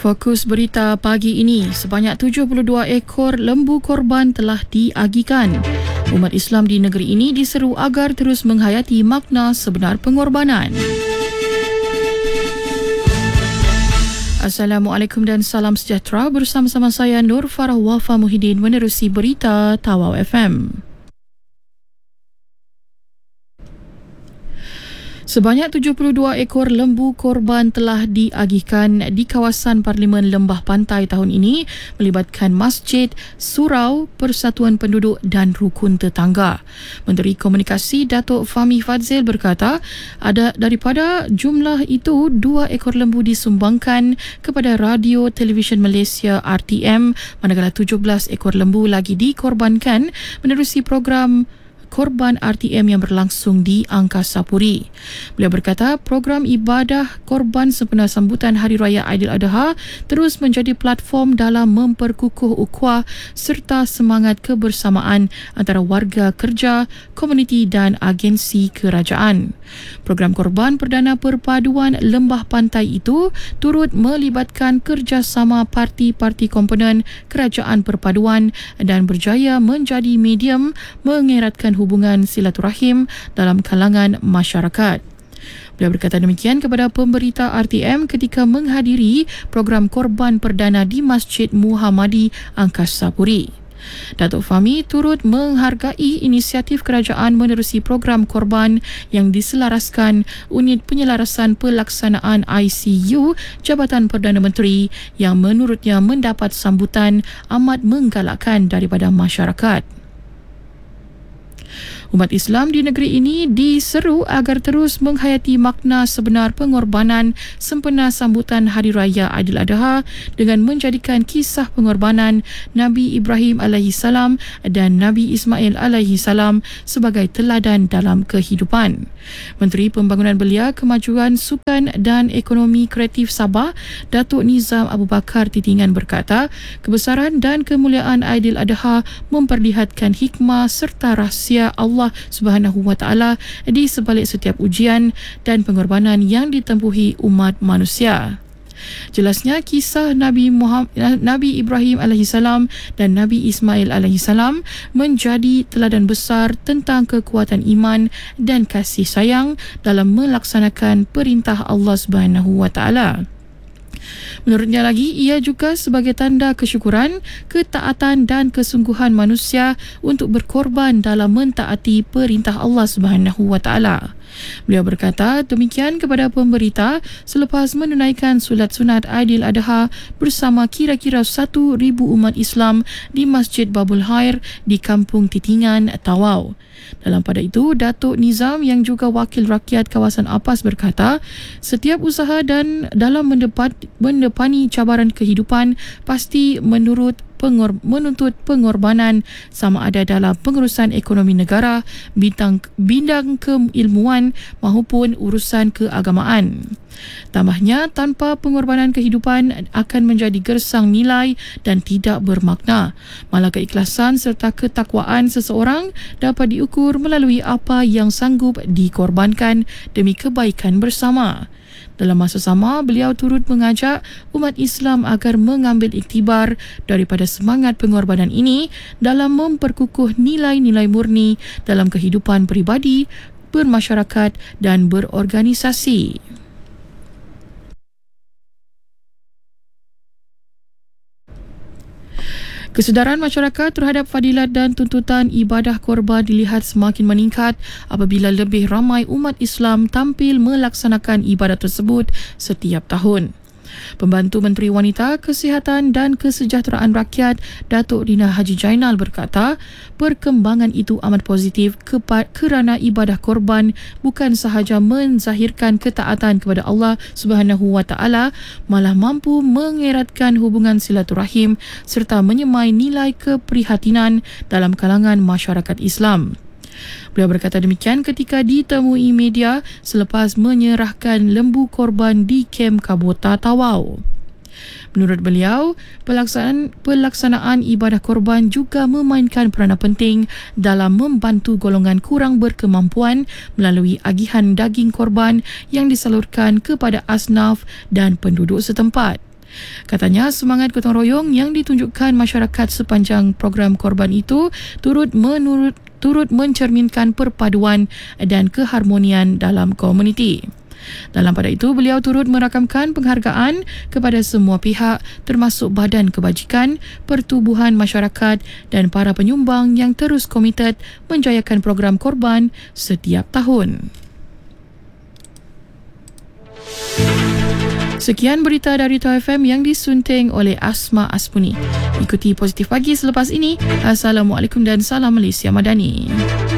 Fokus berita pagi ini, sebanyak 72 ekor lembu korban telah diagihkan. Umat Islam di negeri ini diseru agar terus menghayati makna sebenar pengorbanan. Assalamualaikum dan salam sejahtera, bersama-sama saya Nur Farah Wafa Muhyiddin menerusi berita Tawau FM. Sebanyak 72 ekor lembu korban telah diagihkan di kawasan Parlimen Lembah Pantai tahun ini melibatkan masjid, surau, persatuan penduduk dan rukun tetangga. Menteri Komunikasi Datuk Fahmi Fadzil berkata, ada daripada jumlah itu 2 ekor lembu disumbangkan kepada Radio Televisyen Malaysia RTM, manakala 17 ekor lembu lagi dikorbankan menerusi program Korban RTM yang berlangsung di Angkasa Puri. Beliau berkata, program ibadah korban sempena sambutan Hari Raya Aidiladha terus menjadi platform dalam memperkukuh ukhuwah serta semangat kebersamaan antara warga kerja, komuniti dan agensi kerajaan. Program Korban Perdana Perpaduan Lembah Pantai itu turut melibatkan kerjasama parti-parti komponen kerajaan perpaduan dan berjaya menjadi medium mengeratkan hubungan silaturahim dalam kalangan masyarakat. Beliau berkata demikian kepada pemberita RTM ketika menghadiri program Korban Perdana di Masjid Muhammadi Angkasa Puri. Datuk Fahmi turut menghargai inisiatif kerajaan menerusi program korban yang diselaraskan Unit Penyelarasan Pelaksanaan ICU Jabatan Perdana Menteri yang menurutnya mendapat sambutan amat menggalakkan daripada masyarakat. Umat Islam di negeri ini diseru agar terus menghayati makna sebenar pengorbanan sempena sambutan Hari Raya Aidiladha dengan menjadikan kisah pengorbanan Nabi Ibrahim AS dan Nabi Ismail AS sebagai teladan dalam kehidupan. Menteri Pembangunan Belia, Kemajuan Sukan dan Ekonomi Kreatif Sabah, Datuk Nizam Abu Bakar Titingan berkata, kebesaran dan kemuliaan Aidiladha memperlihatkan hikmah serta rahsia Allah Subhanahu Wa Taala di sebalik setiap ujian dan pengorbanan yang ditempuhi umat manusia. Jelasnya kisah Nabi Ibrahim AS dan Nabi Ismail AS menjadi teladan besar tentang kekuatan iman dan kasih sayang dalam melaksanakan perintah Allah Subhanahu Wa Taala. Menurutnya lagi, ia juga sebagai tanda kesyukuran, ketaatan dan kesungguhan manusia untuk berkorban dalam mentaati perintah Allah Subhanahu Wa Taala. Beliau berkata demikian kepada pemberita selepas menunaikan solat sunat Aidiladha bersama kira-kira 1,000 umat Islam di Masjid Babul Khair di Kampung Titingan, Tawau. Dalam pada itu, Datuk Nizam yang juga wakil rakyat kawasan Apas berkata, setiap usaha dan dalam mendepani cabaran kehidupan pasti menuntut pengorbanan sama ada dalam pengurusan ekonomi negara, bidang keilmuan maupun urusan keagamaan. Tambahnya, tanpa pengorbanan kehidupan akan menjadi gersang nilai dan tidak bermakna. Malah keikhlasan serta ketakwaan seseorang dapat diukur melalui apa yang sanggup dikorbankan demi kebaikan bersama. Dalam masa sama, beliau turut mengajak umat Islam agar mengambil iktibar daripada semangat pengorbanan ini dalam memperkukuh nilai-nilai murni dalam kehidupan peribadi, bermasyarakat dan berorganisasi. Kesedaran masyarakat terhadap fadilat dan tuntutan ibadah korban dilihat semakin meningkat apabila lebih ramai umat Islam tampil melaksanakan ibadah tersebut setiap tahun. Pembantu Menteri Wanita, Kesihatan dan Kesejahteraan Rakyat, Datuk Dina Haji Jainal berkata, perkembangan itu amat positif kerana ibadah korban bukan sahaja menzahirkan ketaatan kepada Allah Subhanahu Wa Taala, malah mampu mengeratkan hubungan silaturahim serta menyemai nilai keprihatinan dalam kalangan masyarakat Islam. Beliau berkata demikian ketika ditemui media selepas menyerahkan lembu korban di kem Kabota, Tawau. Menurut beliau, pelaksanaan ibadah korban juga memainkan peranan penting dalam membantu golongan kurang berkemampuan melalui agihan daging korban yang disalurkan kepada asnaf dan penduduk setempat. Katanya semangat gotong royong yang ditunjukkan masyarakat sepanjang program korban itu turut mencerminkan perpaduan dan keharmonian dalam komuniti. Dalam pada itu, beliau turut merakamkan penghargaan kepada semua pihak termasuk Badan Kebajikan, Pertubuhan Masyarakat dan para penyumbang yang terus komited menjayakan program korban setiap tahun. Sekian berita dari Tau FM yang disunting oleh Asma Aspuni. Ikuti Positif Pagi selepas ini. Assalamualaikum dan salam Malaysia Madani.